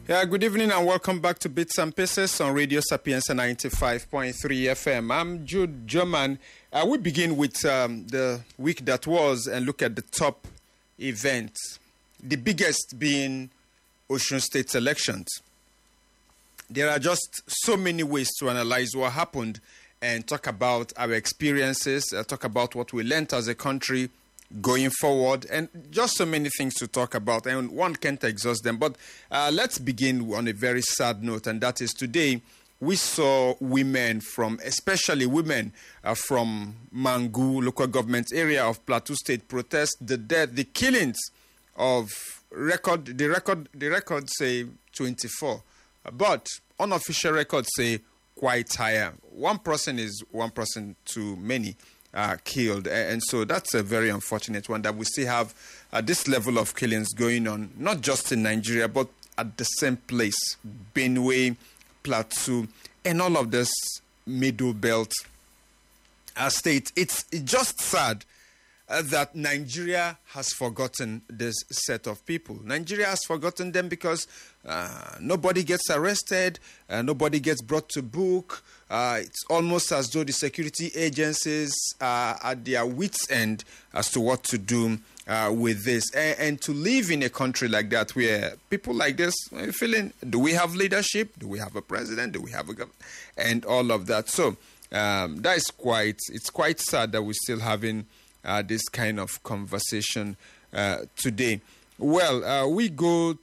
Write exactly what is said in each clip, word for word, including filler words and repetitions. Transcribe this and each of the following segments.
Yeah, good evening and welcome back to Bits and Pieces on Radio Sapienza ninety-five point three F M. I'm Jude German. Uh, we begin with um, the week that was and look at the top events. The biggest being Osun State's elections. There are just so many ways to analyze what happened and talk about our experiences, uh, talk about what we learned as a country going forward, and just so many things to talk about, and one can't exhaust them. But uh, let's begin on a very sad note, and that is today we saw women from, especially women uh, from Mangu local government area of Plateau State protest the death, the killings of record, the record, the record say twenty-four, but unofficial records say quite higher. One person is one person too many. Uh, killed, and so that's a very unfortunate one that we still have uh, this level of killings going on, not just in Nigeria, but at the same place, Benue, Plateau, and all of this middle belt uh, state. It's just sad uh, that Nigeria has forgotten this set of people. Nigeria has forgotten them because uh, nobody gets arrested, uh, nobody gets brought to book. Uh, it's almost as though the security agencies are at their wits' end as to what to do uh, with this. And, and to live in a country like that where people like this are feeling, do we have leadership? Do we have a president? Do we have a government? And all of that. So um, that is quite, it's quite sad that we're still having uh, this kind of conversation uh, today. Well, uh, we go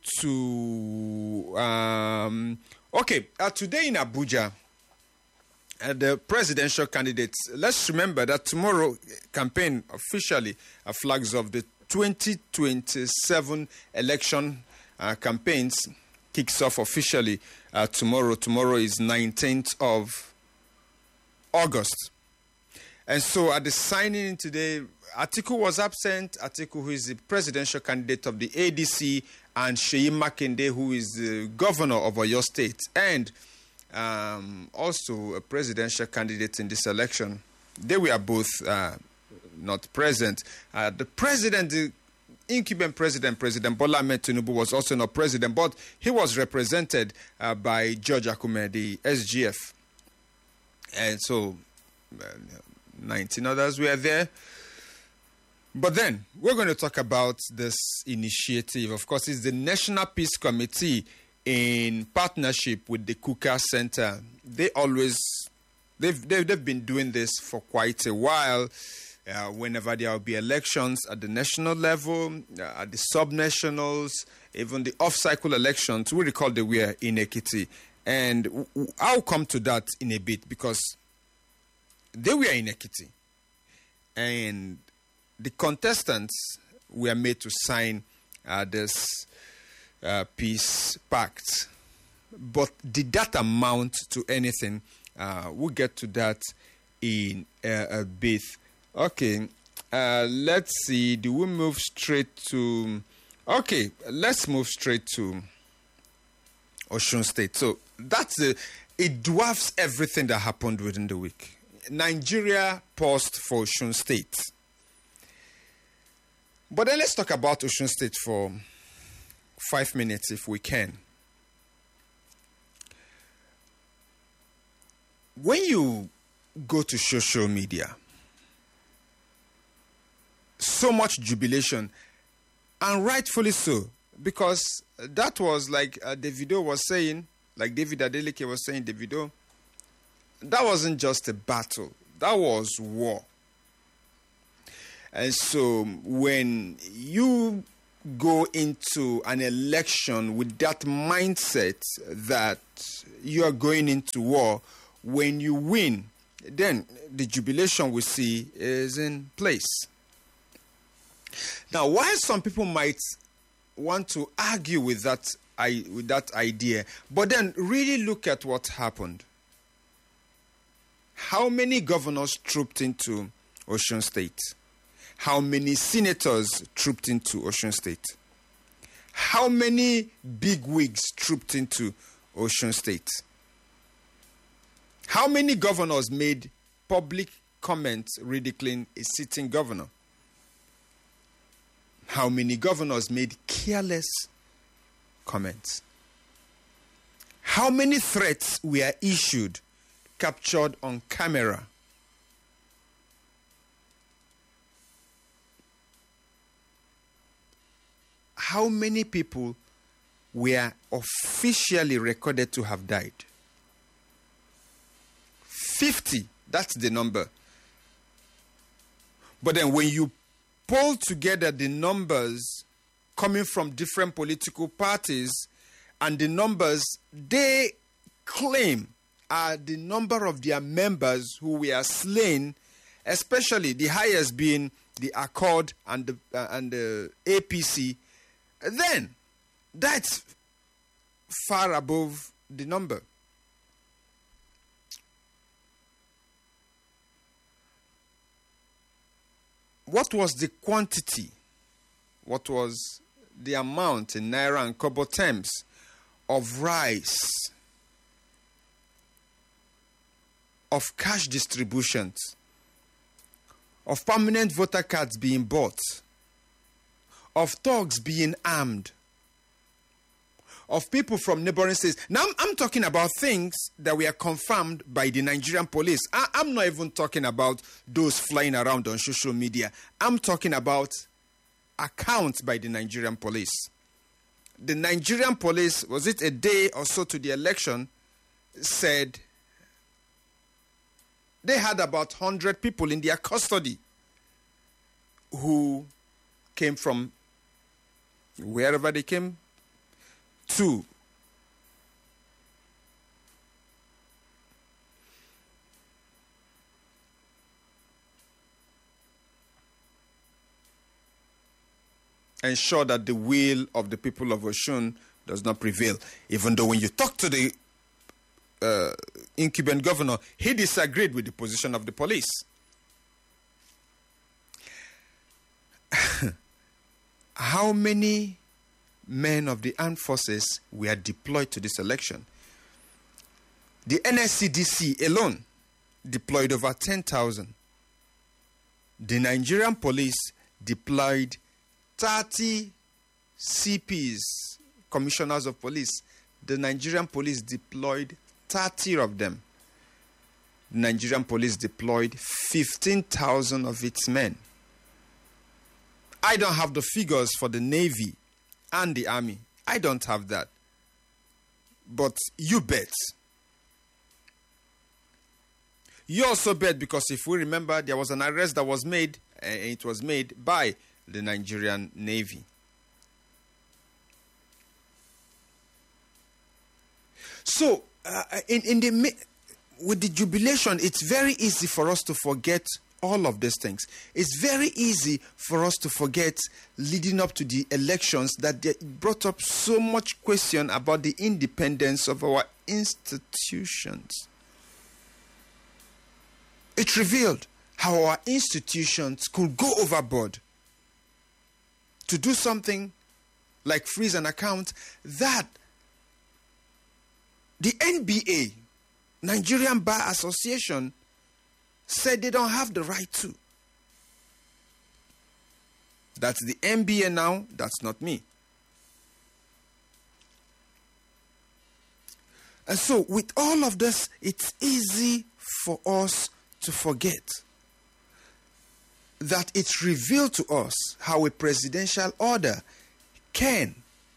to, um, okay, uh, today in Abuja, Uh, the presidential candidates, let's remember that tomorrow campaign officially uh, flags of the twenty twenty-seven election uh, campaigns kicks off officially uh, tomorrow. Tomorrow is nineteenth of August. And so at the signing today, Atiku was absent. Atiku, who is the presidential candidate of the A D C, and Seyi Makinde, who is the governor of Oyo State, and Um, also a presidential candidate in this election. They were both uh, not present. Uh, the president, the incumbent president, President Bola Ahmed Tinubu, was also not president, but he was represented uh, by George Akume, the S G F. And so uh, nineteen others were there. But then we're going to talk about this initiative. Of course, it's the National Peace Committee in partnership with the Kuka Center. They always, they've, they've, they've been doing this for quite a while. Uh, whenever there will be elections at the national level, uh, at the sub-nationals, even the off-cycle elections, we recall they were in Ekiti. And w- w- I'll come to that in a bit because they were in Ekiti. And the contestants were made to sign uh, this Uh, peace pact. But did that amount to anything? Uh, we'll get to that in uh, a bit. Okay, uh, let's see. Do we move straight to... Okay, let's move straight to Osun State. So that's a, it dwarfs everything that happened within the week. Nigeria paused for Osun State. But then let's talk about Osun State for five minutes if we can. When you go to social media, so much jubilation, and rightfully so, because that was like uh, Davido was saying, like David Adeleke was saying, Davido, that wasn't just a battle, that was war. And so when you go into an election with that mindset that you are going into war, when you win, then the jubilation we see is in place. Now, while some people might want to argue with that, with that idea, but then really look at what happened. How many governors trooped into Osun State? How many senators trooped into Osun State? How many bigwigs trooped into Osun State? How many governors made public comments ridiculing a sitting governor? How many governors made careless comments? How many threats were issued, captured on camera? How many people were officially recorded to have died? fifty, that's the number. But then when you pull together the numbers coming from different political parties and the numbers they claim are the number of their members who were slain, especially the highest being the Accord and the, uh, and the A P C, then that's far above the number. What was the quantity? What was the amount in naira and kobo terms of rice, of cash distributions, of permanent voter cards being bought, of thugs being armed, of people from neighboring states? Now, I'm, I'm talking about things that were confirmed by the Nigerian police. I, I'm not even talking about those flying around on social media. I'm talking about accounts by the Nigerian police. The Nigerian police, was it a day or so to the election, said they had about one hundred people in their custody who came from wherever they came to. Ensure that the will of the people of Osun does not prevail. Even though when you talk to the uh, incumbent governor, he disagreed with the position of the police. How many men of the armed forces were deployed to this election? The N S C D C alone deployed over ten thousand. The Nigerian police deployed thirty C Ps, commissioners of police. The Nigerian police deployed thirty of them. The Nigerian police deployed fifteen thousand of its men. I don't have the figures for the Navy and the Army. I don't have that. But you bet. You also bet, because if we remember, there was an arrest that was made, and it was made by the Nigerian Navy. So, uh, in, in the with the jubilation, it's very easy for us to forget all of these things. It's very easy for us to forget, leading up to the elections, that they brought up so much question about the independence of our institutions. It revealed how our institutions could go overboard to do something like freeze an account that the N B A, Nigerian Bar Association, said they don't have the right to. That's the N B A now, that's not me. And so with all of this, it's easy for us to forget that it's revealed to us how a presidential order can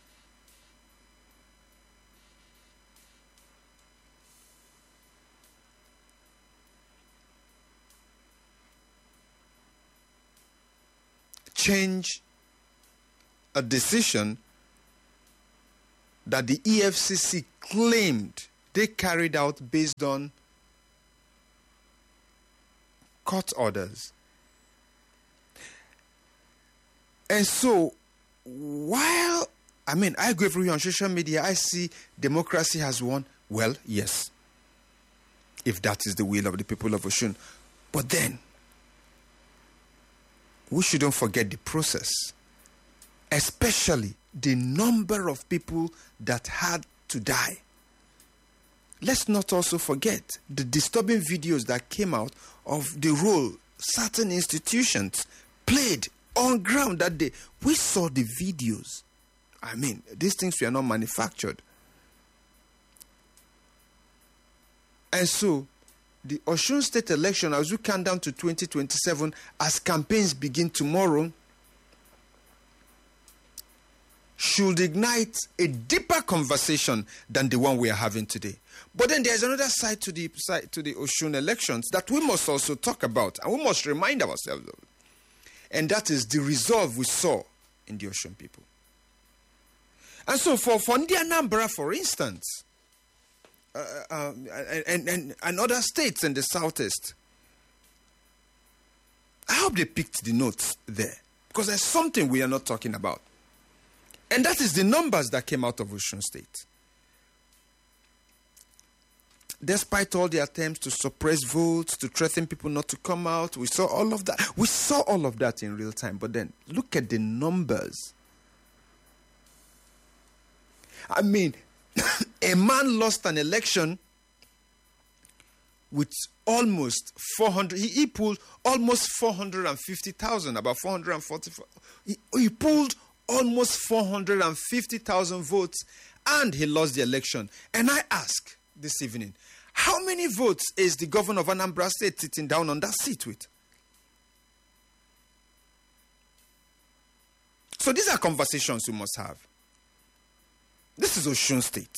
change a decision that the E F C C claimed they carried out based on court orders. And so, while, I mean, I go through on social media, I see democracy has won. Well, yes, if that is the will of the people of Osun. But then, we shouldn't forget the process, especially the number of people that had to die. Let's not also forget the disturbing videos that came out of the role certain institutions played on ground that day. We saw the videos. I mean, these things were not manufactured. And so, the Osun State election, as we count down to twenty twenty-seven, as campaigns begin tomorrow, should ignite a deeper conversation than the one we are having today. But then there's another side to the side to the Osun elections that we must also talk about, and we must remind ourselves of. And that is the resolve we saw in the Osun people. And so for, for the Anambra, for instance, uh, uh, and, and, and other states in the southeast, I hope they picked the notes there, because there's something we are not talking about. And that is the numbers that came out of Osun State. Despite all the attempts to suppress votes, to threaten people not to come out, we saw all of that. We saw all of that in real time. But then, look at the numbers. I mean, a man lost an election with almost four hundred. He, he pulled almost four hundred fifty thousand, about four hundred forty. He, he pulled almost four hundred fifty thousand votes, and he lost the election. And I ask this evening, how many votes is the governor of Anambra State sitting down on that seat with? So these are conversations we must have. This is Osun State.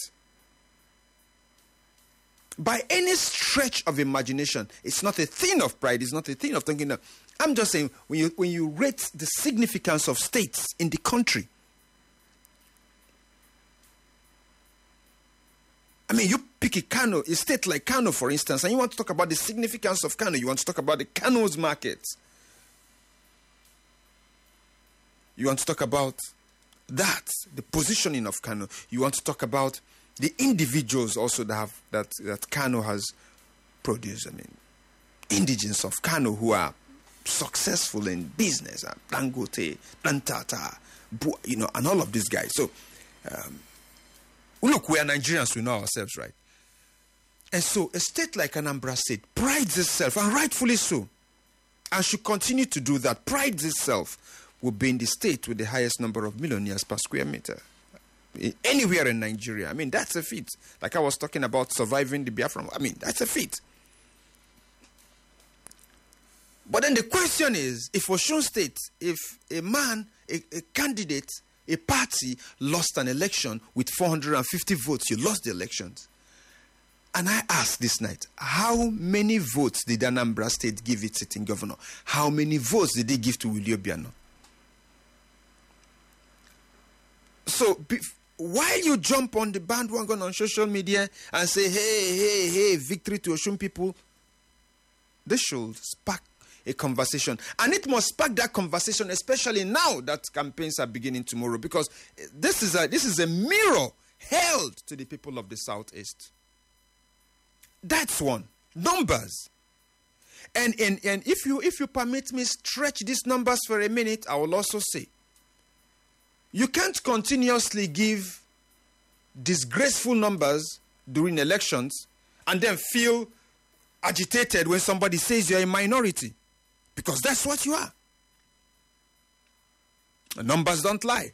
By any stretch of imagination, it's not a thing of pride, it's not a thing of thinking that. I'm just saying, when you, when you rate the significance of states in the country, I mean, you pick a Kano, a state like Kano, for instance, and you want to talk about the significance of Kano. You want to talk about the Kano's market. You want to talk about that, the positioning of Kano. You want to talk about the individuals also that have that that Kano has produced. I mean, indigents of Kano who are successful in business, Dangote, Dantata, you know, and all of these guys. So, um, look, we are Nigerians, we know ourselves, right? And so a state like Anambra State prides itself, and rightfully so, and should continue to do that, prides itself will be in the state with the highest number of millionaires per square meter. Anywhere in Nigeria. I mean, that's a feat. Like I was talking about surviving the Biafran. I mean, that's a feat. But then the question is, if Osun State, if a man, a, a candidate, a party lost an election with four hundred fifty votes, you lost the elections. And I asked this night, how many votes did Anambra State give its sitting governor? How many votes did they give to Willie Obiano? So, be, while you jump on the bandwagon on social media and say, hey, hey, hey, victory to Osun people, this should spark a conversation. And it must spark that conversation, especially now that campaigns are beginning tomorrow, because this is a, this is a mirror held to the people of the Southeast. That's one. Numbers. And, and, and if you if you permit me stretch these numbers for a minute, I will also say, you can't continuously give disgraceful numbers during elections and then feel agitated when somebody says you're a minority. Because that's what you are. The numbers don't lie.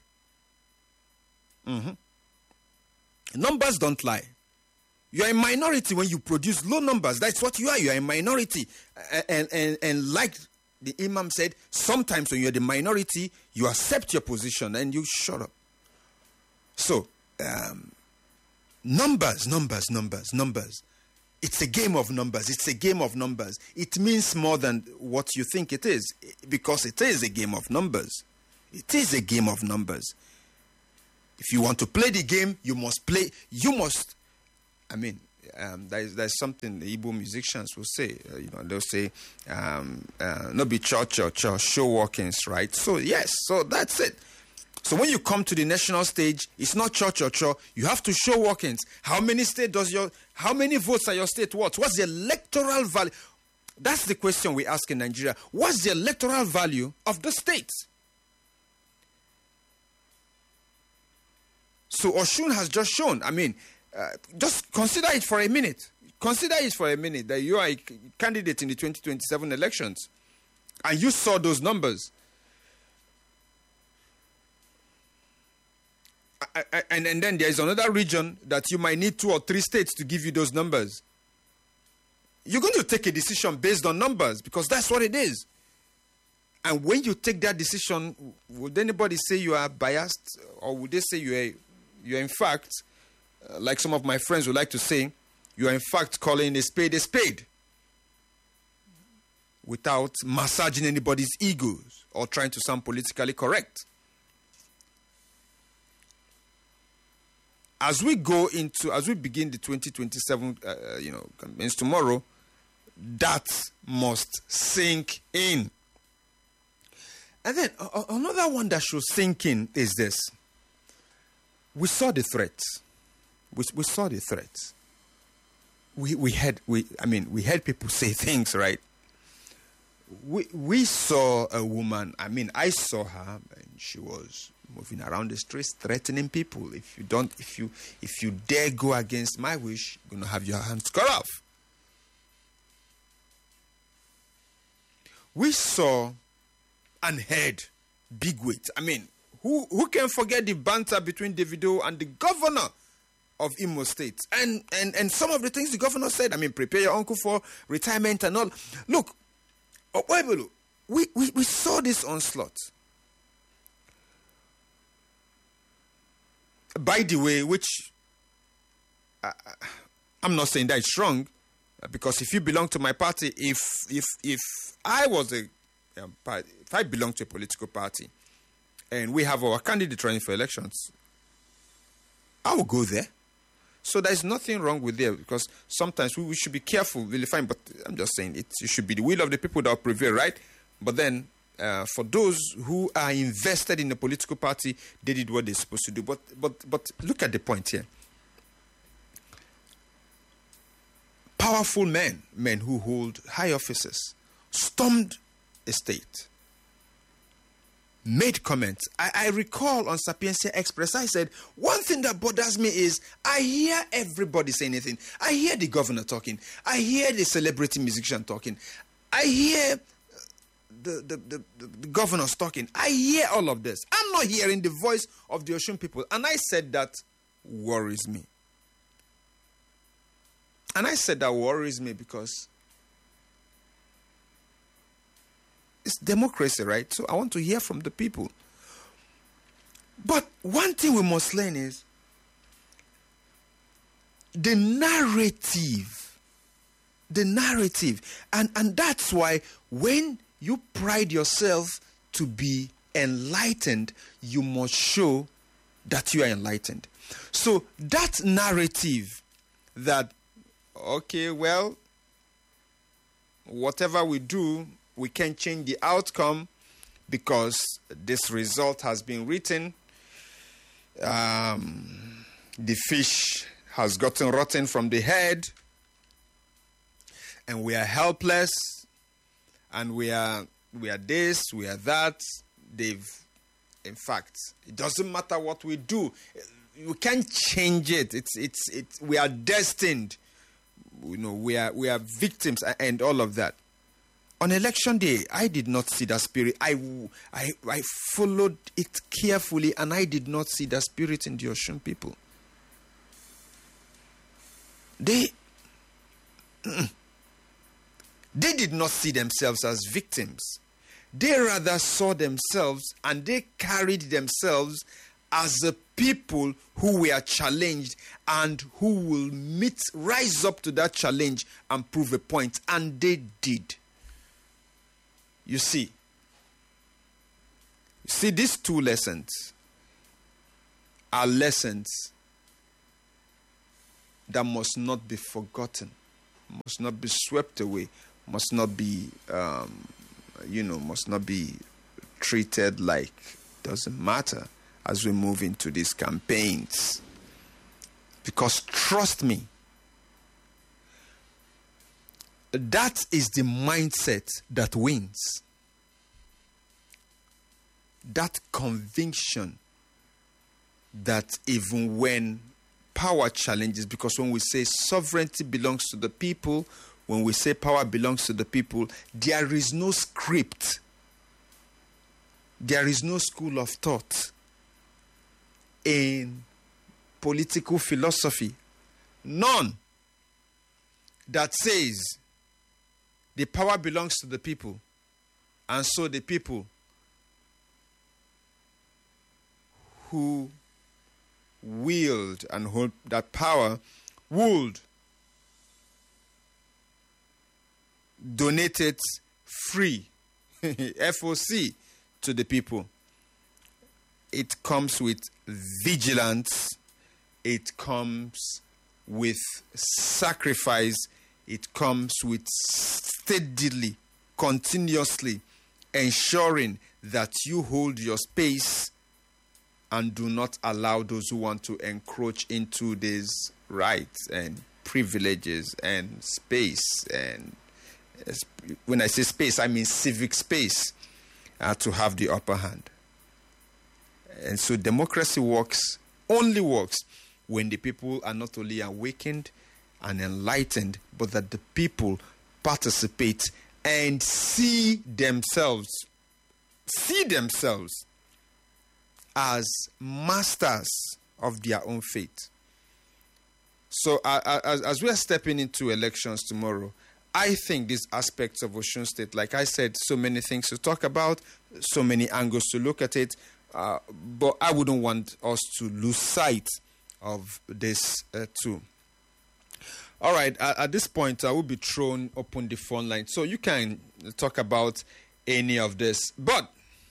Mm-hmm. Numbers don't lie. You are a minority when you produce low numbers. That's what you are. You are a minority. And, and, and like the Imam said, sometimes when you're the minority, you accept your position and you shut up. So, um, numbers, numbers, numbers, numbers. It's a game of numbers. It's a game of numbers. It means more than what you think it is, because it is a game of numbers. It is a game of numbers. If you want to play the game, you must play. You must. I mean, um, there's there's something the Igbo musicians will say. Uh, you know, they'll say, um, uh, "No be church or church show walkings," right? So yes, so that's it. So when you come to the national stage, it's not church or church. You have to show walkings. How many state does your, how many votes are your state worth? What's the electoral value? That's the question we ask in Nigeria. What's the electoral value of the state? So Osun has just shown, I mean, uh, just consider it for a minute. Consider it for a minute that you are a candidate in the twenty twenty-seven elections. And you saw those numbers. And, and then there is another region that you might need two or three states to give you those numbers. you're going to take a decision based on numbers because that's what it is. And when you take that decision, would anybody say you are biased, or would they say you are, you are in fact, uh, like some of my friends would like to say, you are in fact calling a spade a spade, without massaging anybody's egos or trying to sound politically correct. As we go into, as we begin the twenty twenty-seven, uh, you know, campaigns tomorrow, that must sink in. And then uh, another one that should sink in is this. We saw the threats. We, we saw the threats. We we had we I mean we had people say things, right? We we saw a woman. I mean, I saw her, and she was moving around the streets, threatening people. If you don't, if you if you dare go against my wish, you're gonna have your hands cut off. We saw and heard big weight. I mean, who who can forget the banter between Davido and the governor of Imo State? And and and some of the things the governor said. I mean, prepare your uncle for retirement and all. Look, we we we saw this onslaught. By the way, which uh, I'm not saying that it's wrong, because if you belong to my party, if if if I was a um, if I belong to a political party, and we have our candidate running for elections, I will go there. So there's nothing wrong with there, because sometimes we, we should be careful, really fine. But I'm just saying it, it should be the will of the people that will prevail, right? But then uh, for those who are invested in the political party, they did what they're supposed to do. But but but look at the point here. Powerful men, men who hold high offices, stormed a state, made comments. I, I recall on Sapiencia Express, I said, one thing that bothers me is I hear everybody saying anything. I hear the governor talking. I hear the celebrity musician talking. I hear the, the, the, the, the governors talking. I hear all of this. I'm not hearing the voice of the Osun people. And I said that worries me. And I said that worries me because it's democracy, right? So I want to hear from the people. But one thing we must learn is the narrative. The narrative. And, and that's why when you pride yourself to be enlightened, you must show that you are enlightened. So that narrative that, okay, well, whatever we do, we can't change the outcome because this result has been written. Um, the fish has gotten rotten from the head, and we are helpless, and we are we are this, we are that. They've, in fact, it doesn't matter what we do, we can't change it. It's it's it's we are destined. You know, we are we are victims and all of that. On election day, I did not see that spirit. I, I, I followed it carefully, and I did not see that spirit in the Osun people. They, they did not see themselves as victims. They rather saw themselves, and they carried themselves as a people who were challenged and who will meet, rise up to that challenge and prove a point. And they did. You see, you see, these two lessons are lessons that must not be forgotten, must not be swept away, must not be, um, you know, must not be treated like doesn't matter as we move into these campaigns. Because trust me, that is the mindset that wins. That conviction that even when power challenges, because when we say sovereignty belongs to the people, when we say power belongs to the people, there is no script. There is no school of thought in political philosophy. None that says the power belongs to the people. And so the people who wield and hold that power would donate it free, F O C, to the people. It comes with vigilance. It comes with sacrifice. It comes with steadily, continuously ensuring that you hold your space and do not allow those who want to encroach into these rights and privileges and space. And when I say space, I mean civic space, uh, to have the upper hand. And so democracy works, only works, when the people are not only awakened and enlightened, but that the people participate and see themselves, see themselves as masters of their own fate. So uh, as, as we are stepping into elections tomorrow, I think these aspects of Osun State, like I said, so many things to talk about, so many angles to look at it, uh, but I wouldn't want us to lose sight of this uh, too. All right, at, at this point, I will be thrown open the phone line, so you can talk about any of this. But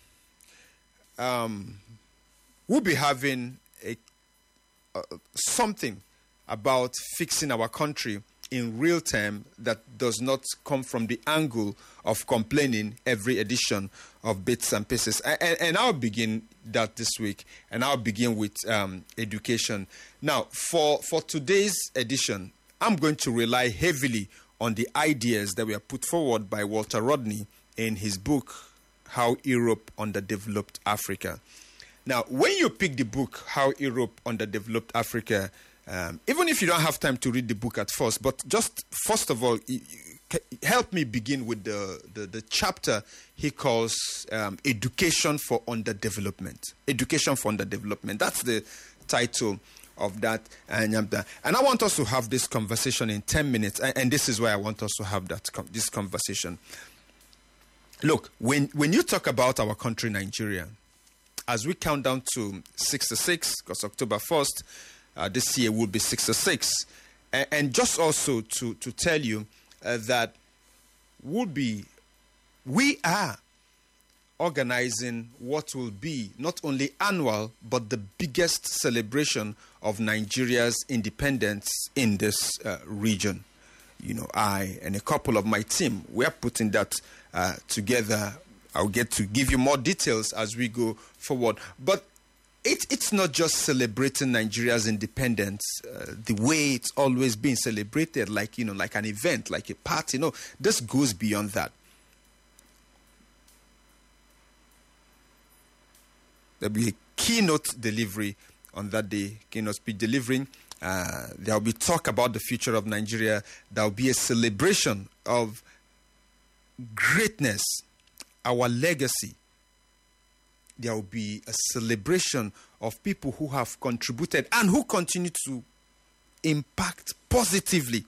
um, we'll be having a uh, something about fixing our country in real time that does not come from the angle of complaining every edition of Bits and Pieces. And, and I'll begin that this week, and I'll begin with um, education. Now, for, for today's edition, I'm going to rely heavily on the ideas that were put forward by Walter Rodney in his book, How Europe Underdeveloped Africa. Now, when you pick the book, How Europe Underdeveloped Africa, um, even if you don't have time to read the book at first, but just first of all, help me begin with the, the, the chapter he calls um, Education for Underdevelopment. Education for Underdevelopment. That's the title of that. And, and I want us to have this conversation in ten minutes. And, and this is why I want us to have that this conversation. Look, when, when you talk about our country, Nigeria, as we count down to sixty-six, because October first, uh, this year will be sixty-six. And, and just also to, to tell you uh, that we'll be, we are organizing what will be not only annual, but the biggest celebration of Nigeria's independence in this uh, region. You know, I and a couple of my team, we are putting that uh, together. I'll get to give you more details as we go forward. But it, it's not just celebrating Nigeria's independence uh, the way it's always been celebrated, like, you know, like an event, like a party. No, this goes beyond that. There'll be a keynote delivery on that day, keynote speech delivering. Uh, there'll be talk about the future of Nigeria. There'll be a celebration of greatness, our legacy. There will be a celebration of people who have contributed and who continue to impact positively,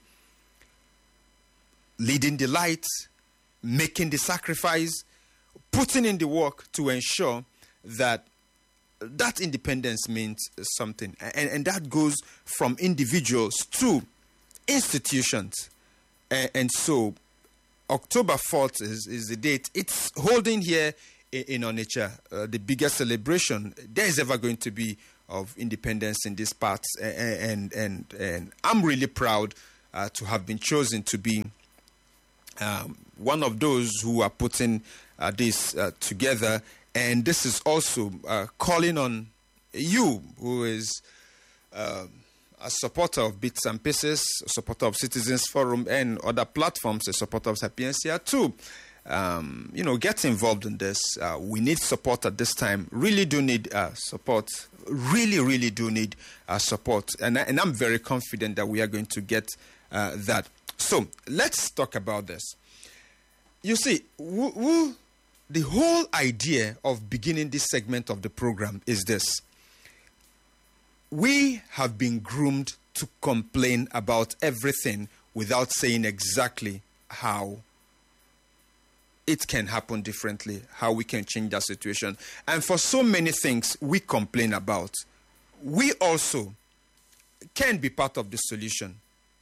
leading the light, making the sacrifice, putting in the work to ensure that that independence means something. And, and that goes from individuals to institutions. And, and so October fourth is, is the date. It's holding here in, in Onitsha, uh, the biggest celebration there is ever going to be of independence in these parts. And, and, and, and I'm really proud uh, to have been chosen to be um, one of those who are putting uh, this uh, together. And this is also uh, calling on you, who is uh, a supporter of Bits and Pieces, a supporter of Citizens Forum and other platforms, a supporter of Sapiencia too. Um, you know, get involved in this. Uh, we need support at this time. Really do need uh, support. Really, really do need uh, support. And, and I'm very confident that we are going to get uh, that. So let's talk about this. You see, who, who the whole idea of beginning this segment of the program is this. We have been groomed to complain about everything without saying exactly how it can happen differently, how we can change that situation. And for so many things we complain about, we also can be part of the solution.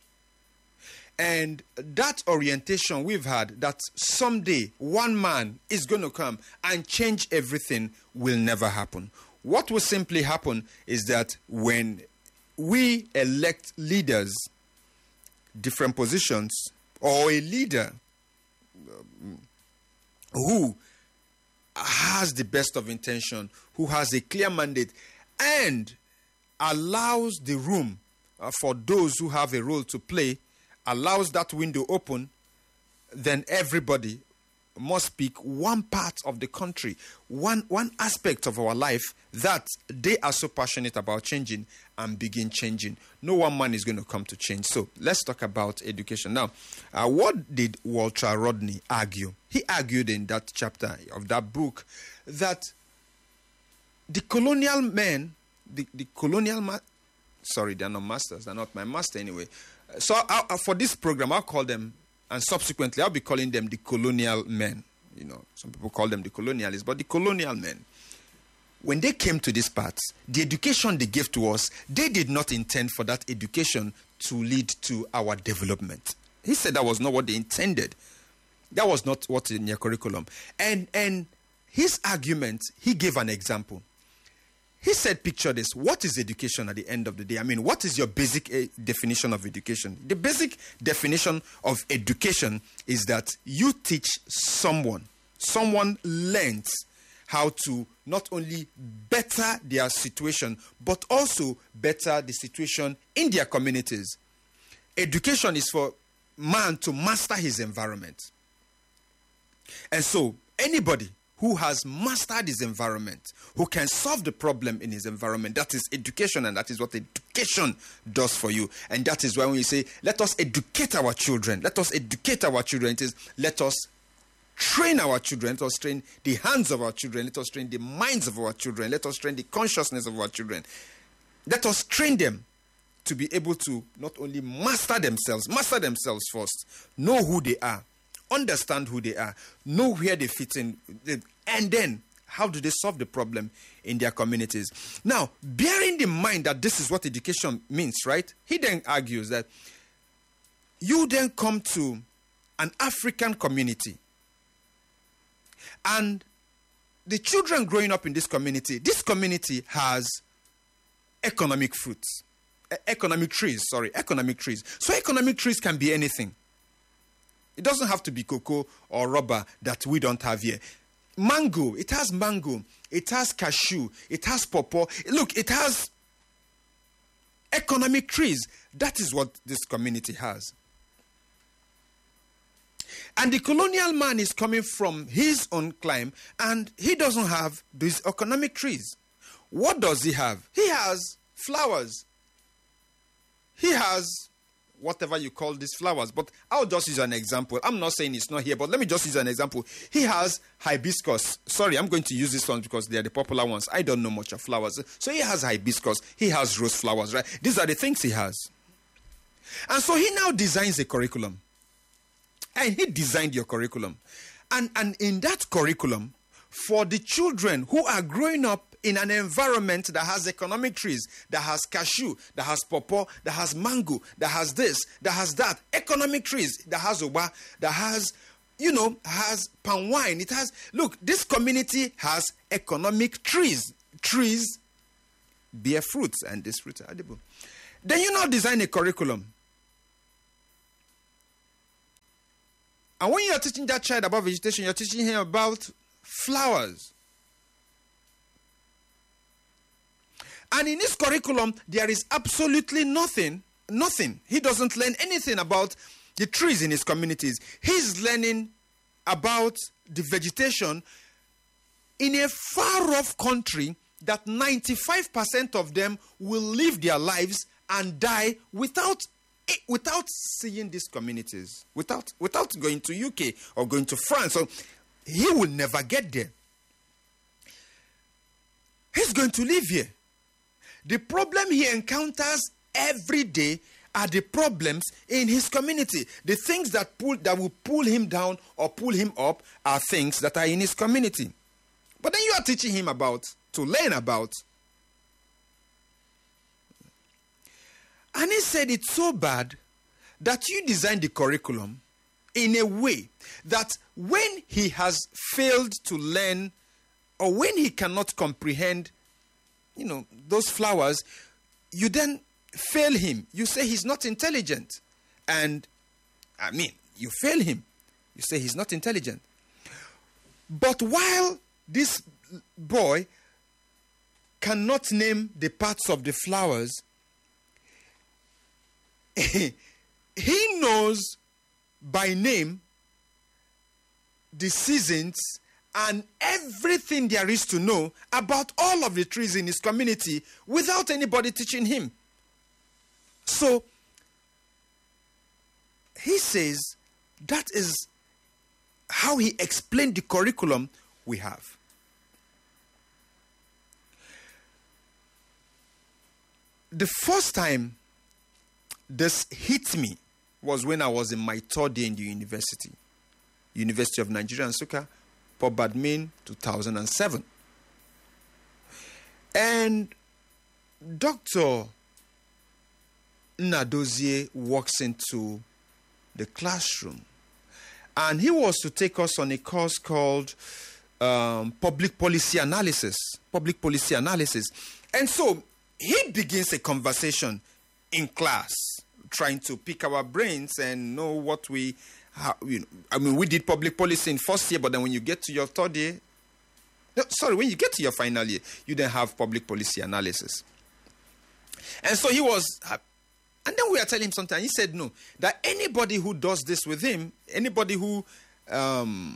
And that orientation we've had, that someday one man is going to come and change everything, will never happen. What will simply happen is that when we elect leaders, different positions, or a leader um, who has the best of intention, who has a clear mandate, and allows the room uh, for those who have a role to play, allows that window open, then everybody must speak one part of the country, one one aspect of our life that they are so passionate about changing, and begin changing. No one man is going to come to change. So let's talk about education. Now, uh, what did Walter Rodney argue? He argued in that chapter of that book that the colonial men, the, the colonial ma- sorry, they're not masters, they're not my master anyway. So I, I, for this program, I'll call them, and subsequently I'll be calling them the colonial men. You know, some people call them the colonialists, but the colonial men, when they came to these parts, the education they gave to us, they did not intend for that education to lead to our development. He said that was not what they intended. That was not what's in their curriculum. And, and his argument, he gave an example. He said, picture this. What is education at the end of the day? I mean, what is your basic uh, definition of education? The basic definition of education is that you teach someone, someone learns how to not only better their situation, but also better the situation in their communities. Education is for man to master his environment. And so, anybody who has mastered his environment, who can solve the problem in his environment, that is education, and that is what education does for you. And that is why when you say, let us educate our children, let us educate our children, it is, let us train our children, let us train the hands of our children, let us train the minds of our children, let us train the consciousness of our children. Let us train them to be able to not only master themselves, master themselves first, know who they are, understand who they are, know where they fit in, and then how do they solve the problem in their communities. Now, bearing in mind that this is what education means, right? He then argues that you then come to an African community, and the children growing up in this community, this community has economic fruits, economic trees, sorry, economic trees. So economic trees can be anything. It doesn't have to be cocoa or rubber that we don't have here. Mango, it has mango. It has cashew. It has pawpaw. Look, it has economic trees. That is what this community has. And the colonial man is coming from his own clime, and he doesn't have these economic trees. What does he have? He has flowers. He has whatever you call these flowers. But I'll just use an example. I'm not saying it's not here, but let me just use an example. He has hibiscus. Sorry, I'm going to use this one because they are the popular ones. I don't know much of flowers. So he has hibiscus. He has rose flowers, right? These are the things he has. And so he now designs a curriculum. And he designed your curriculum. And, and in that curriculum, for the children who are growing up in an environment that has economic trees, that has cashew, that has pawpaw, that has mango, that has this, that has that, economic trees, that has oba, that has, you know, has palm wine. It has, look, this community has economic trees. Trees bear fruits, and these fruits are edible. Then you now design a curriculum. And when you are teaching that child about vegetation, you're teaching him about flowers. And in his curriculum, there is absolutely nothing, nothing. He doesn't learn anything about the trees in his communities. He's learning about the vegetation in a far-off country that ninety-five percent of them will live their lives and die without without seeing these communities, without, without going to U K or going to France. So he will never get there. He's going to live here. The problem he encounters every day are the problems in his community. The things that pull that will pull him down or pull him up are things that are in his community. But then you are teaching him about, to learn about. And he said it's so bad that you designed the curriculum in a way that when he has failed to learn or when he cannot comprehend, you know, those flowers, you then fail him. You say he's not intelligent. And, I mean, you fail him. You say he's not intelligent. But while this boy cannot name the parts of the flowers, he knows by name the seasons and everything there is to know about all of the trees in his community without anybody teaching him. So, he says that is how he explained the curriculum we have. The first time this hit me was when I was in my third year in the university. University of Nigeria, Nsukka, Port Badmin, two thousand seven. And Doctor Nnadozie walks into the classroom. And he was to take us on a course called um, Public Policy Analysis. Public Policy Analysis. And so he begins a conversation in class, trying to pick our brains and know what we, how, you know, I mean, we did public policy in first year, but then when you get to your third year, no, sorry, when you get to your final year, you then have public policy analysis. And so he was, and then we are telling him something, he said no, that anybody who does this with him, anybody who um,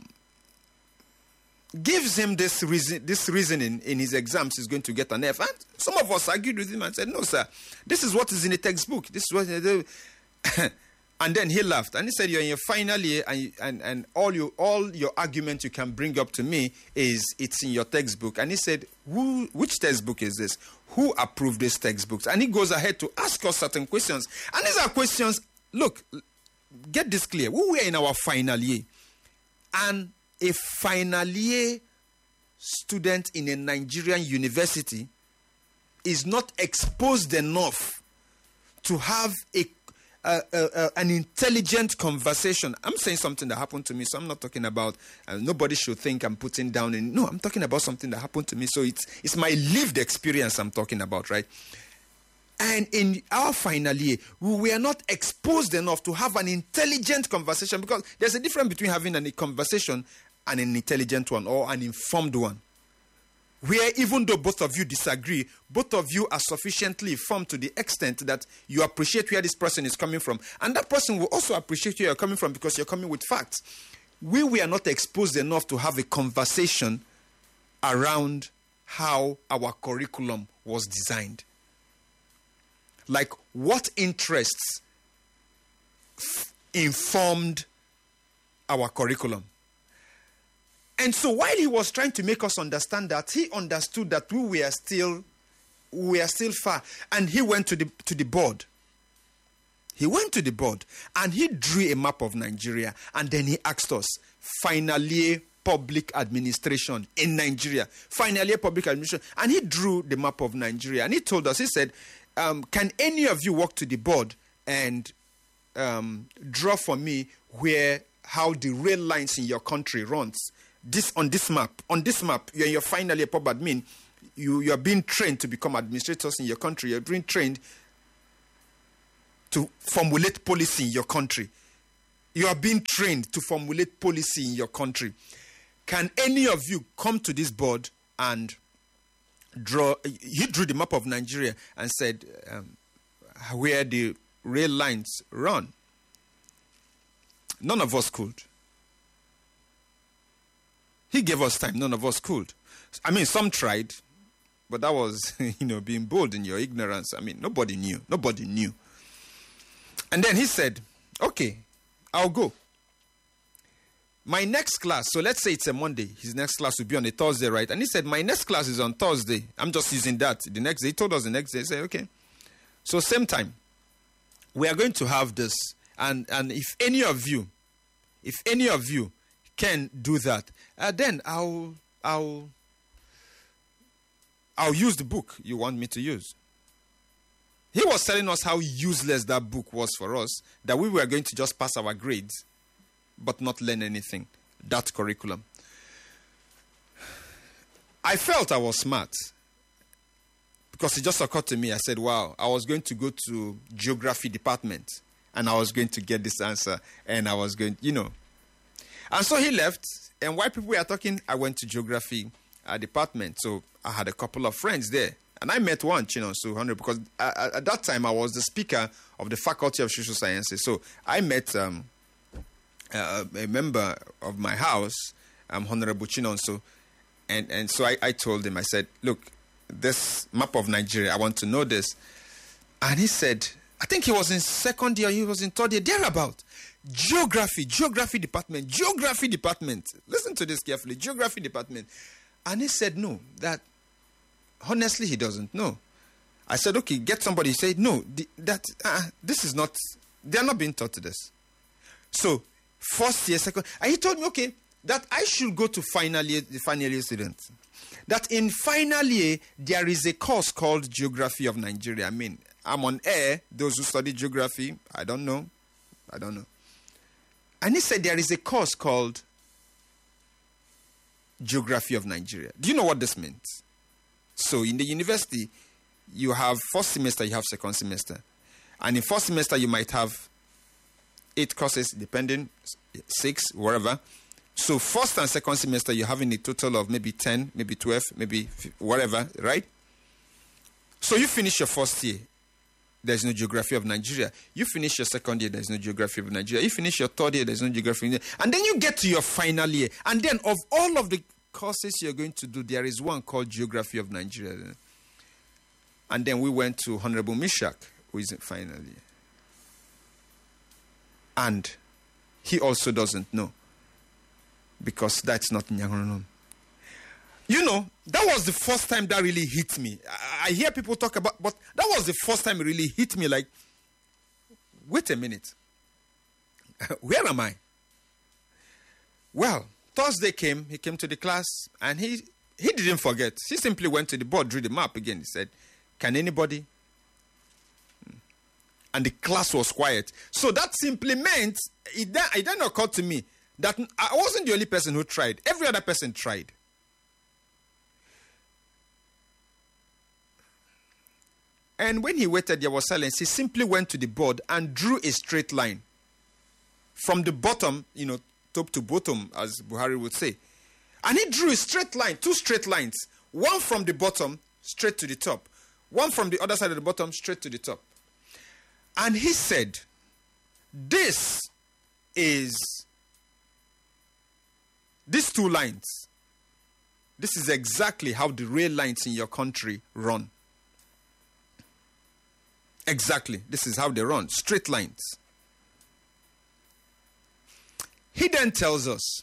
gives him this reason, this reasoning in his exams is going to get an F. And some of us argued with him and said, no, sir, this is what is in the textbook. This is what. And then he laughed and he said, you're in your final year and, and, and all, you, all your argument you can bring up to me is it's in your textbook. And he said, Who, which textbook is this? Who approved these textbooks? And he goes ahead to ask us certain questions. And these are questions, look, get this clear. We were in our final year. And a final year student in a Nigerian university is not exposed enough to have a Uh, uh, uh, an intelligent conversation. I'm saying something that happened to me, so I'm not talking about uh, nobody should think I'm putting down in. No, I'm talking about something that happened to me. So it's it's my lived experience I'm talking about, right? And in our final year, we were not exposed enough to have an intelligent conversation, because there's a difference between having a conversation and an intelligent one or an informed one. Where even though both of you disagree, both of you are sufficiently informed to the extent that you appreciate where this person is coming from. And that person will also appreciate where you're coming from because you're coming with facts. We were not exposed enough to have a conversation around how our curriculum was designed. Like what interests f- informed our curriculum. And so while he was trying to make us understand that, he understood that we were still, we were still far. And he went to the to the board. He went to the board and he drew a map of Nigeria. And then he asked us, final year public administration in Nigeria. Final year public administration. And he drew the map of Nigeria. And he told us, he said, um, can any of you walk to the board and um, draw for me where, how the rail lines in your country runs? This on this map, on this map, you're in your final year pub admin, you, you're being trained to become administrators in your country. You're being trained to formulate policy in your country. You are being trained to formulate policy in your country. Can any of you come to this board and draw? He drew the map of Nigeria and said um, where the rail lines run. None of us could. He gave us time. None of us could. I mean, some tried, but that was, you know, being bold in your ignorance. I mean, nobody knew. Nobody knew. And then he said, okay, I'll go. My next class, so let's say it's a Monday. His next class will be on a Thursday, right? And he said, my next class is on Thursday. I'm just using that. The next day, he told us the next day. He said, okay. So same time. we are going to have this. And, and if any of you, if any of you can do that, uh, then I'll, I'll, I'll use the book you want me to use. He was telling us how useless that book was for us, that we were going to just pass our grades, but not learn anything. That curriculum. I felt I was smart, because it just occurred to me. I said, wow, I was going to go to geography department, and I was going to get this answer, and I was going, you know. And so he left, and while people were talking, I went to geography uh, department. So I had a couple of friends there. And I met one, you know, so one hundred, because I, at that time I was the speaker of the Faculty of Social Sciences. So I met um, uh, a member of my house, um, Honorable Chinonso, and, and so I, I told him, I said, look, this map of Nigeria, I want to know this. And he said, I think he was in second year, he was in third year, thereabout. Geography, geography department, geography department. Listen to this carefully, geography department. And he said, no, that... honestly, he doesn't know. I said, okay, get somebody. He said, no, the, that uh, this is not, they are not being taught this. So, first year, second, and he told me, okay, that I should go to final year, the final year students. That in final year, there is a course called Geography of Nigeria. I mean, I'm on air, those who study geography, I don't know. I don't know. And he said, there is a course called Geography of Nigeria. Do you know what this means? So in the university, you have first semester, you have second semester. And in first semester, you might have eight courses, depending, six, whatever. So first and second semester, you're having a total of maybe ten, maybe twelve, maybe whatever, right? So you finish your first year, there's no geography of Nigeria. You finish your second year, there's no geography of Nigeria. You finish your third year, there's no geography of Nigeria. And then you get to your final year. And then of all of the courses you're going to do, there is one called Geography of Nigeria. And then we went to Honorable Mishak, who is in final year. And he also doesn't know, because that's not Nyangonom. You know, that was the first time that really hit me. I, I hear people talk about, but that was the first time it really hit me, like, wait a minute. Where am I? Well, Thursday came, he came to the class, and he, he didn't forget. He simply went to the board, drew the map again. He said, can anybody? And the class was quiet. So that simply meant, it then, it then occurred to me that I wasn't the only person who tried. Every other person tried. And when he waited, there was silence. He simply went to the board and drew a straight line. From the bottom, you know, top to bottom, as Buhari would say. And he drew a straight line, two straight lines. One from the bottom, straight to the top. One from the other side of the bottom, straight to the top. And he said, this is, these two lines, this is exactly how the rail lines in your country run. Exactly. This is how they run. Straight lines. He then tells us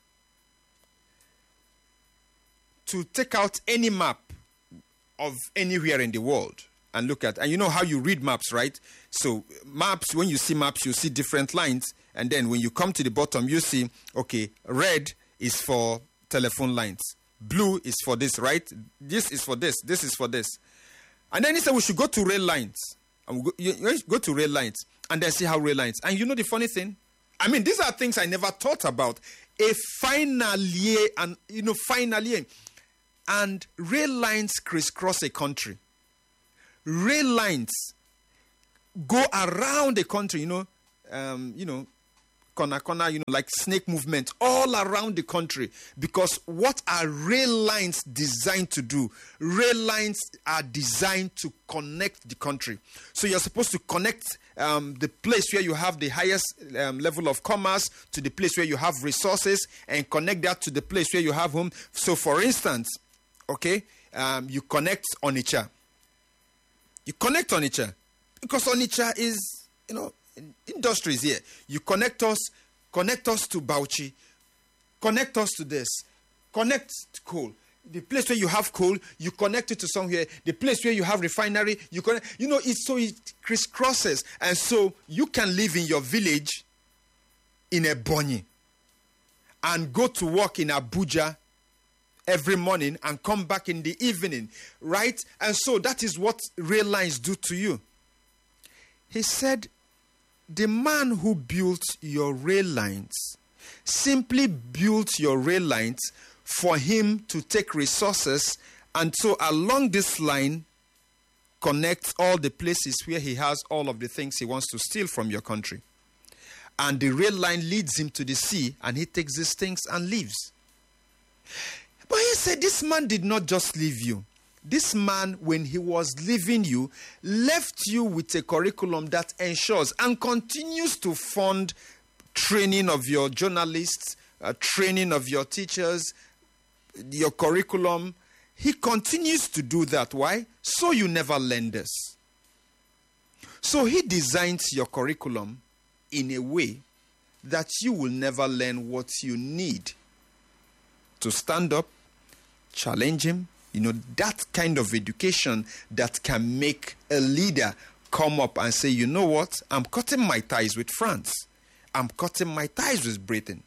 to take out any map of anywhere in the world and look at. And you know how you read maps, right? So maps, when you see maps, you see different lines. And then when you come to the bottom, you see, okay, red is for telephone lines. Blue is for this, right? This is for this. This is for this. And then he said we should go to rail lines. And we go, you, you go to rail lines and then see how rail lines. And you know the funny thing? I mean, these are things I never thought about. A final year, and you know, final year. And rail lines crisscross a country. Rail lines go around the country, you know, um, you know, corner, corner, you know, like snake movement all around the country. Because what are rail lines designed to do? Rail lines are designed to connect the country. So you're supposed to connect um, the place where you have the highest um, level of commerce to the place where you have resources, and connect that to the place where you have home. So for instance, okay, um, you connect Onitsha. You connect Onitsha because Onitsha is, you know, industries here. You connect us, connect us to Bauchi, connect us to this, connect to coal. The place where you have coal, you connect it to somewhere. The place where you have refinery, you connect. You know, it's so it crisscrosses. And so you can live in your village in Ebonyi and go to work in Abuja every morning and come back in the evening, right? And so that is what rail lines do to you. He said, the man who built your rail lines simply built your rail lines for him to take resources, and so along this line connect all the places where he has all of the things he wants to steal from your country. And the rail line leads him to the sea, and he takes these things and leaves. But he said this man did not just leave you. This man, when he was leaving you, left you with a curriculum that ensures and continues to fund training of your journalists, uh, training of your teachers, your curriculum. He continues to do that. Why? So you never learn this. So he designs your curriculum in a way that you will never learn what you need to stand up, challenge him. You know, that kind of education that can make a leader come up and say, you know what, I'm cutting my ties with France. I'm cutting my ties with Britain.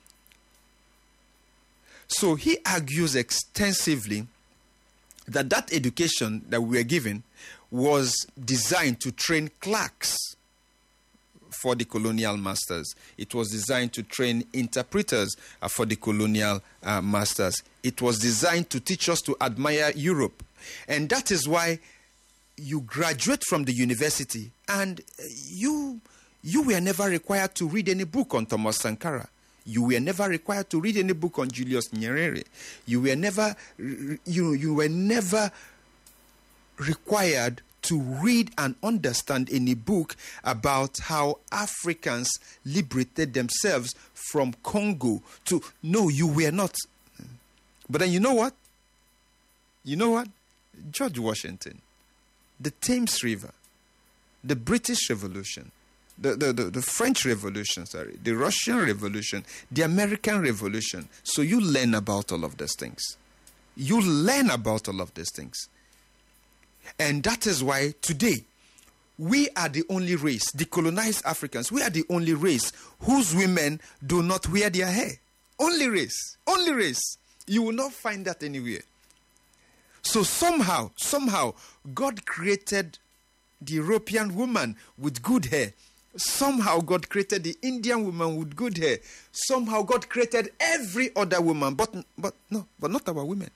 So he argues extensively that that education that we were given was designed to train clerks for the colonial masters. It was designed to train interpreters uh, for the colonial uh, masters. It was designed to teach us to admire Europe. And that is why you graduate from the university and you, you were never required to read any book on Thomas Sankara. You were never required to read any book on Julius Nyerere. You were never, you, you were never required to read and understand any book about how Africans liberated themselves from Congo. To no, you were not. But then you know what? You know what? George Washington, the Thames River, the British Revolution, The, the, the, the French Revolution, sorry, the Russian Revolution, the American Revolution. So you learn about all of these things. You learn about all of these things. And that is why today, we are the only race, the colonized Africans, we are the only race whose women do not wear their hair. Only race. Only race. You will not find that anywhere. So somehow, somehow, God created the European woman with good hair. Somehow God created the Indian woman with good hair. Somehow God created every other woman, but but no, but not our women.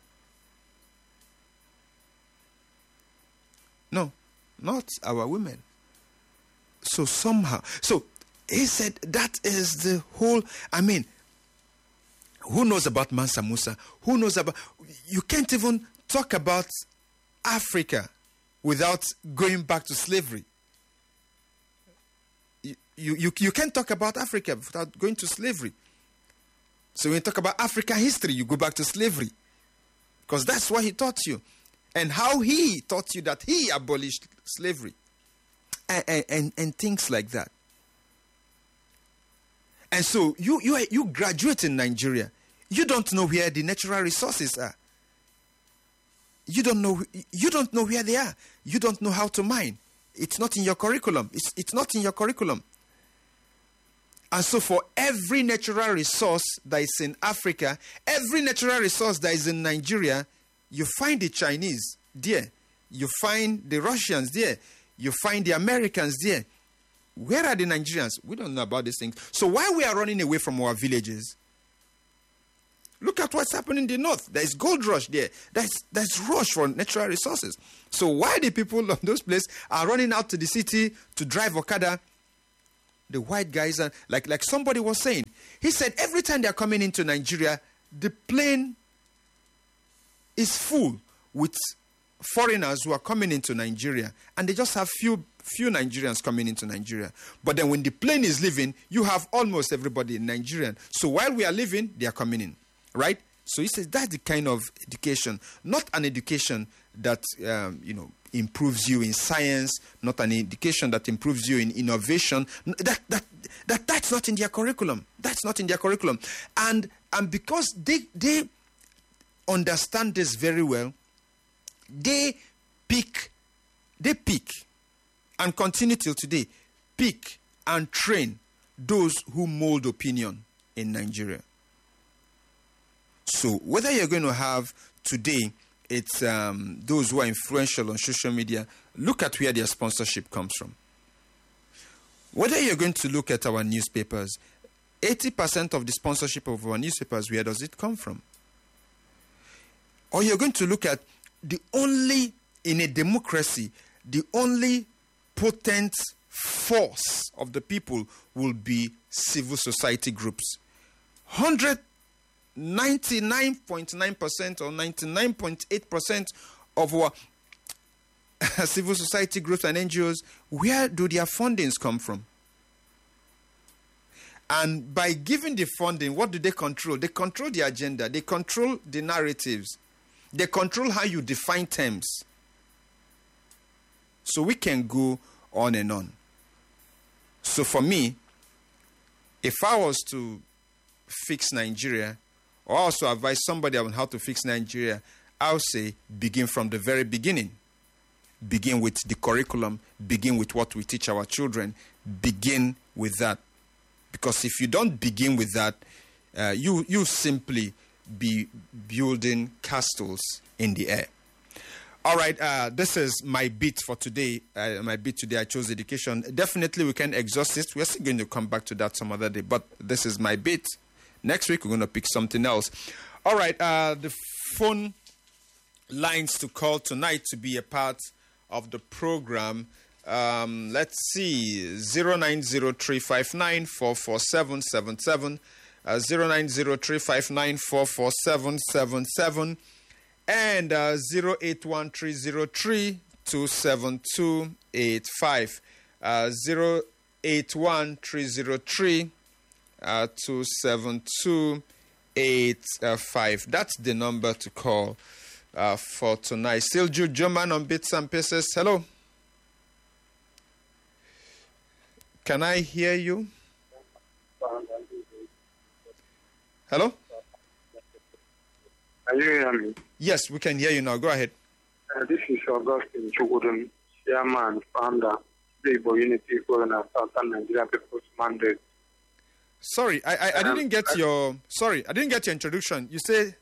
No, not our women. So somehow, so he said that is the whole, I mean, who knows about Mansa Musa? Who knows about, you can't even talk about Africa without going back to slavery. You, you, you can't talk about Africa without going to slavery. So when you talk about African history, you go back to slavery. Because that's what he taught you. And how he taught you that he abolished slavery. And, and, and, and things like that. And so you, you, you graduate in Nigeria. You don't know where the natural resources are. You don't know, you don't know where they are. You don't know how to mine. It's not in your curriculum. It's, it's not in your curriculum. And so for every natural resource that is in Africa, every natural resource that is in Nigeria, you find the Chinese there. You find the Russians there. You find the Americans there. Where are the Nigerians? We don't know about these things. So why we are running away from our villages? Look at what's happening in the north. There is gold rush there. There's, there's rush for natural resources. So why the people of those places are running out to the city to drive Okada? The white guys, are, like, like somebody was saying, he said every time they're coming into Nigeria, the plane is full with foreigners who are coming into Nigeria, and they just have few few Nigerians coming into Nigeria. But then when the plane is leaving, you have almost everybody in Nigeria. So while we are leaving, they are coming in, right? So he says that's the kind of education, not an education that um, you know improves you in science, not an education that improves you in innovation. That that that that's not in their curriculum. That's not in their curriculum, and and because they they understand this very well, they pick, they pick, and continue till today, pick and train those who mold opinion in Nigeria. So whether you're going to have today, it's um, those who are influential on social media, look at where their sponsorship comes from. Whether you're going to look at our newspapers, eighty percent of the sponsorship of our newspapers, where does it come from? Or you're going to look at the only, in a democracy, the only potent force of the people will be civil society groups. one hundred ninety-nine point nine percent or ninety-nine point eight percent of our civil society groups and N G Os, where do their fundings come from? And by giving the funding, what do they control? They control the agenda. They control the narratives. They control how you define terms. So we can go on and on. So for me, if I was to fix Nigeria, or also advise somebody on how to fix Nigeria, I'll say begin from the very beginning. Begin with the curriculum. Begin with what we teach our children. Begin with that. Because if you don't begin with that, uh, you you simply be building castles in the air. All right, uh, this is my bit for today. Uh, my bit today, I chose education. Definitely we can exhaust it. We're still going to come back to that some other day. But this is my bit. Next week, we're going to pick something else. All right, uh, the phone lines to call tonight to be a part of the program. Um, let's see, zero nine zero three five nine four four seven seven seven, uh, zero nine zero three five nine four four seven seven seven, and uh, zero eight one three zero three two seven two eight five, uh, zero eight one three zero three uh, two seven two eight five. That's the number to call uh, for tonight. Still Jude German on Bits and Pieces. Hello. Can I hear you? Hello? Can you hear me? Yes, we can hear you now. Go ahead. Uh, this is Augustine Chukudun, Chairman, Founder, Labour Unity Forum and Southern Nigeria People's Mandate. Sorry, I I, I um, didn't get I, your sorry, I didn't get your introduction. You say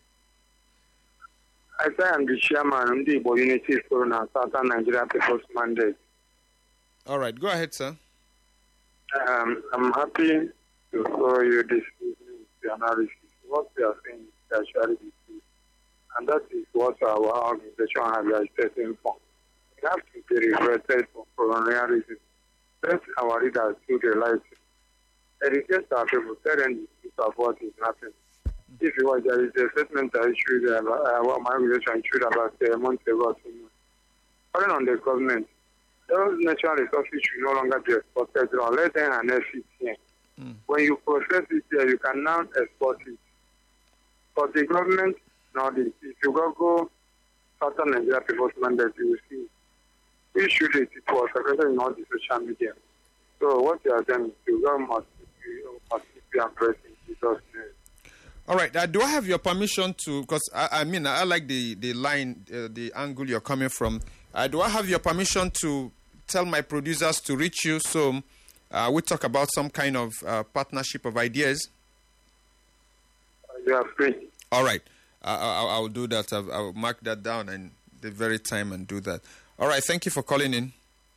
I say I'm the Chairman of the Labour Unity Forum and Southern Nigeria People's Mandate. All right, go ahead, sir. Um, I'm happy to show you this the analysis. What we are saying is actually the truth. And that is what our organization has agitated for. We have to be reflected for colonialism. Let our leaders do the right thing. Educate our people, tell them the truth of what is happening. If you want, there is a statement I issued about uh, what my organization issued about a month ago or two months. Calling on the government, those natural resources should no longer be exported or let them harness it here. Mm. When you process it here, you can now export it. But the government, now this, if you go go Southern Nigeria People's Mandate, you will see. We should it, it was available in all the social media. So what you are saying is the government must be, must be addressed in Jesus' name. All right. Uh, do I have your permission to, because I, I mean, I like the, the line, uh, the angle you're coming from. Uh, do I have your permission to tell my producers to reach you so uh, we talk about some kind of uh, partnership of ideas? You are free. All right. Uh, I'll, I'll do that. I'll, I'll mark that down and the very time and do that. All right. Thank you for calling in.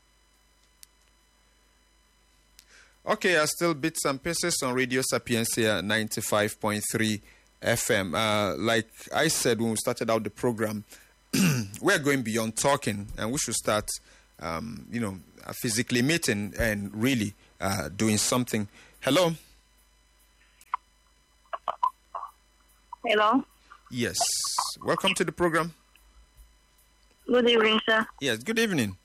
Okay, I still Bits and Pieces on Radio Sapiencia ninety-five point three F M. Uh, like I said when we started out the program, we're going beyond talking, and we should start, um, you know, physically meeting and really uh, doing something. Hello? Hello? Yes. Welcome to the program. Good evening, sir. Yes, good evening.